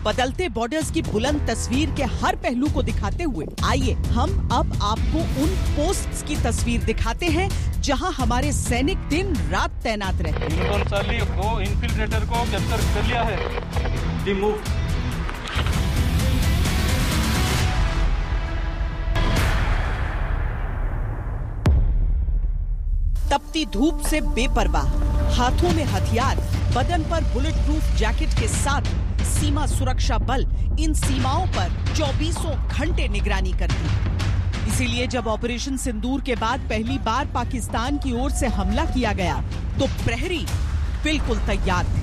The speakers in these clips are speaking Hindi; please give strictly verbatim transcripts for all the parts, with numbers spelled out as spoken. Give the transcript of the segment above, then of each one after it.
बदलते बॉर्डर्स की बुलंद तस्वीर के हर पहलू को दिखाते हुए आइए हम अब आपको उन पोस्ट्स की तस्वीर दिखाते हैं जहां हमारे सैनिक दिन रात तैनात रहते हैं। दो इन्फिल्ट्रेटर को कैप्चर कर लिया है। Team move. तपती धूप से बेपरवाह, हाथों में हथियार, बदन पर बुलेट प्रूफ जैकेट के साथ सीमा सुरक्षा बल इन सीमाओं पर चौबीसों घंटे निगरानी करती है। इसीलिए जब ऑपरेशन सिंदूर के बाद पहली बार पाकिस्तान की ओर से हमला किया गया तो प्रहरी बिल्कुल तैयार थे।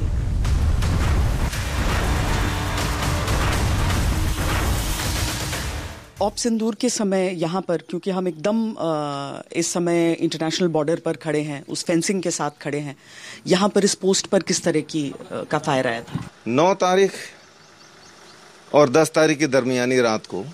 ऑप सिंदूर के समय यहाँ पर, क्योंकि हम एकदम इस समय इंटरनेशनल बॉर्डर पर खड़े हैं, उस फेंसिंग के साथ खड़े हैं, यहाँ पर इस पोस्ट पर किस तरह की का फायर आया था? नौ तारीख और दस तारीख की दरमियानी रात को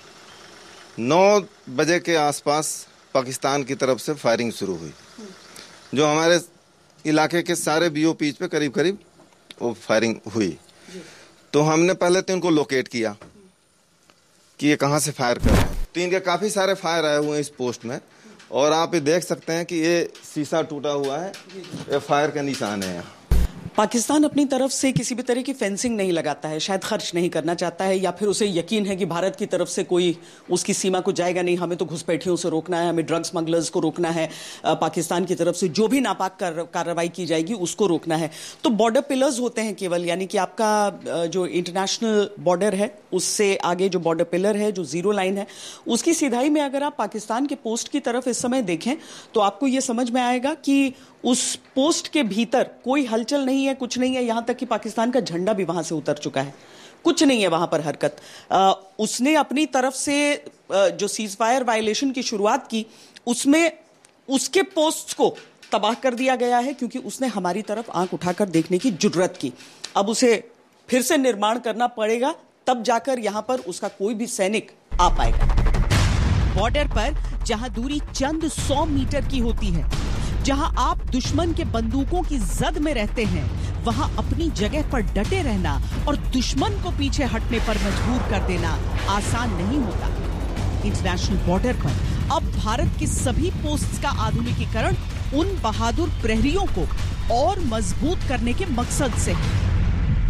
नौ बजे के आसपास पाकिस्तान की तरफ से फायरिंग शुरू हुई, जो हमारे इलाके के सारे बीओ पीच पे करीब करीब वो फायरिंग हुई। तो हमने पहले तो इनको लोकेट किया कि ये कहाँ से फायर कर रहे हैं। तो इनके काफी सारे फायर आए हुए हैं इस पोस्ट में, और आप ये देख सकते हैं कि ये शीशा टूटा हुआ है, ये फायर का निशान है। यहाँ पाकिस्तान अपनी तरफ से किसी भी तरह की फेंसिंग नहीं लगाता है, शायद खर्च नहीं करना चाहता है, या फिर उसे यकीन है कि भारत की तरफ से कोई उसकी सीमा को जाएगा नहीं, हमें तो घुसपैठियों से रोकना है, हमें ड्रग स्मगलर्स को रोकना है, पाकिस्तान की तरफ से जो भी नापाक कार्रवाई की जाएगी उसको रोकना है। तो बॉर्डर पिलर्स होते हैं केवल, यानी कि आपका जो इंटरनेशनल बॉर्डर है उससे आगे जो बॉर्डर पिलर है, जो जीरो लाइन है, उसकी सीधाई में अगर आप पाकिस्तान के पोस्ट की तरफ इस समय देखें तो आपको ये समझ में आएगा कि उस पोस्ट के भीतर कोई हलचल नहीं है, कुछ नहीं है। यहां तक कि पाकिस्तान का झंडा भी वहां से उतर चुका है, कुछ नहीं है वहां पर हरकत। आ, उसने अपनी तरफ से आ, जो सीज फायर वायलेशन की शुरुआत की, उसमें उसके पोस्ट को तबाह कर दिया गया है, क्योंकि उसने हमारी तरफ आंख उठाकर देखने की जुर्रत की। अब उसे फिर से निर्माण करना पड़ेगा, तब जाकर यहां पर उसका कोई भी सैनिक आ पाएगा। बॉर्डर पर जहां दूरी चंद सौ मीटर की होती है, जहां आप दुश्मन के बंदूकों की जद में रहते हैं, वहां अपनी जगह पर डटे रहना और दुश्मन को पीछे हटने पर मजबूर कर देना आसान नहीं होता। इंटरनेशनल बॉर्डर पर अब भारत के सभी पोस्ट्स का आधुनिकीकरण उन बहादुर प्रहरियों को और मजबूत करने के मकसद से है।